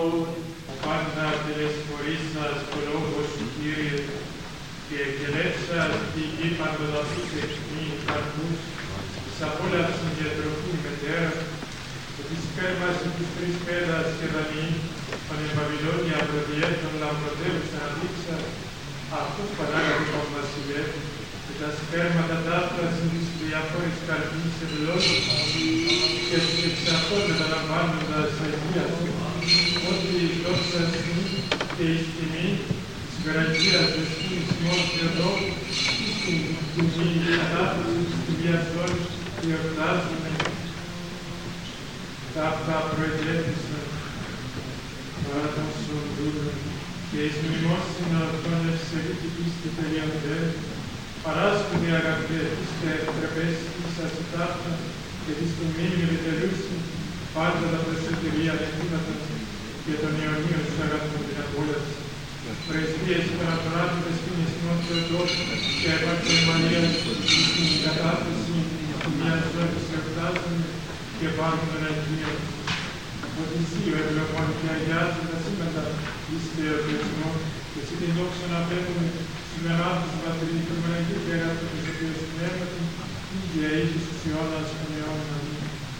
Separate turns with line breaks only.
πάντα τελεσφορήσας το λόγο σου, Κύριε, και εκελεύσας τη γη παντοδαφούς ευθύνη καρπούς, της απόλαυσης διατροφή μετέρα, και της πέρβασης της τρεις πέδας και δανειή, πανεπαβυλώνια προδιέτων λαμπροδεύουσα αδείξα, αυτούς Πανάγατη Παυμασιλεύ, και τα σπέρματα τάφραση της διαφόρης καρπής ευλόγησης, και τους εξαυτών μεταλαμβάνοντας Αγία Σου, ότι η δόξα Σου και η τιμή της γραφείας του Σκήνης Θεοδόρου, στην τιμή κατάφραση της Κυρίας Δόρης, εορτάζουμε. Τα αυτά προετρέπησαν παρά των σωρδούλων και εις μνημόσυνα αυτών ευσεβήτη πίστη τελειοντέρ, παράσκονται αγαπητέ πίστε ευτρεπέστης σας η ταύτα και της του μήνυ βιτελούσιν πάντα τα προσωτηρία νεκρήματα και των Ιωνίων σου αγαθούν την απόλαυση. Πρεσβείες παραπράττοντες την Ισνό Θεοδόρου και έπαρξε Μαρία στην κατάθεση του μιας ζώνης εορτάζουμε και πάνω των Αγίων. Ότι εσύ ο ευλογών και αγιάζει τα σήματα εις θεοτεσμό και εσύ την δόξα να πέφτουμε σήμερα τους πατρίδικους Παναγίου και αγάπη του Θεού Πνεύματι και αίγης τους αιώνας των αιώνων.